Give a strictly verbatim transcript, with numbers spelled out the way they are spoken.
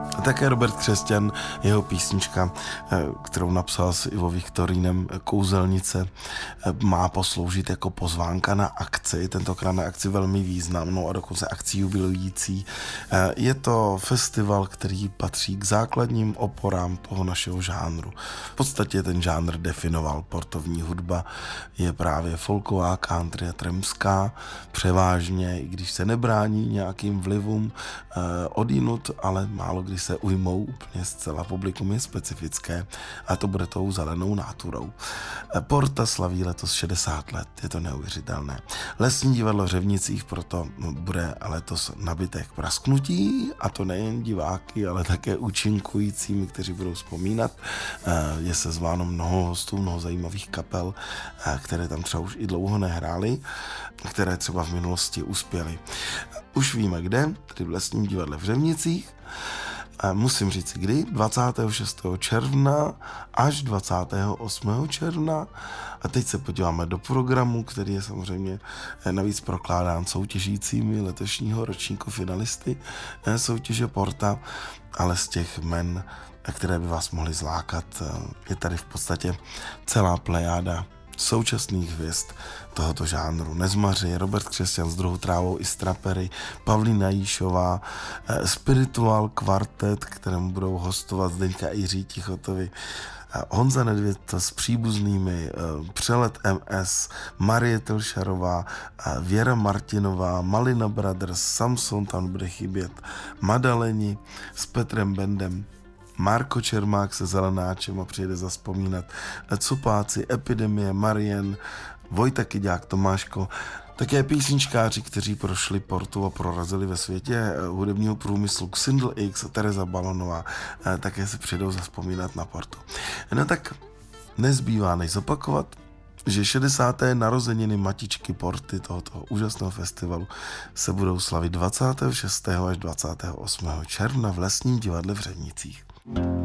A také Robert Křesťan, jeho písnička, kterou napsal s Ivo Viktorínem, Kouzelnice, má posloužit jako pozvánka na akci, tentokrát na akci velmi významnou a dokonce akci jubilující. Je to festival, který patří k základním oporám toho našeho žánru. V podstatě ten žánr definoval. Portovní hudba je právě folková, country a tramská, převážně, i když se nebrání nějakým vlivům odinut, ale málo kdy se ujmou úplně zcela. Publikum je specifické a to bude tou zelenou náturou. Porta slaví letos šedesát let, je to neuvěřitelné. Lesní divadlo v Řevnicích proto bude letos nabité k prasknutí, a to nejen diváky, ale také účinkujícími, kteří budou vzpomínat. Je sezváno mnoho hostů, mnoho zajímavých kapel, které tam třeba už i dlouho nehrály, které třeba v minulosti uspěly. Už víme kde, tedy v Lesním divadle v Řevnicích. Musím říct kdy, dvacátého šestého června až dvacátého osmého června. A teď se podíváme do programu, který je samozřejmě navíc prokládán soutěžícími letošního ročníku finalisty soutěže Porta, ale z těch jmen, které by vás mohly zlákat, je tady v podstatě celá plejáda současných hvězd tohoto žánru. Nezmaři, Robert Křesťan s Druhou trávou i Strapery, Pavlína Jíšová, Spiritual kvartet, kterému budou hostovat Zdeňka a Jiří Tichotovi, Honza Nedvěd s příbuznými, Přelet M S, Marie Telšarová, Věra Martinová, Malina Brothers, Samson tam bude chybět, Madaleni s Petrem Bendem, Marko Čermák se Zelenáčem a přijede zazpomínat, Cupáci, Epidemie, Marien, Vojta Kyďák, Tomáško, také písničkáři, kteří prošli Portu a prorazili ve světě hudebního průmyslu, Xindl X, Tereza Balonová, také se přijdou zazpomínat na Portu. No tak nezbývá než zopakovat, že šedesáté narozeniny matičky Porty tohoto úžasného festivalu se budou slavit dvacátého šestého až dvacátého osmého června v Lesním divadle v Řevnicích.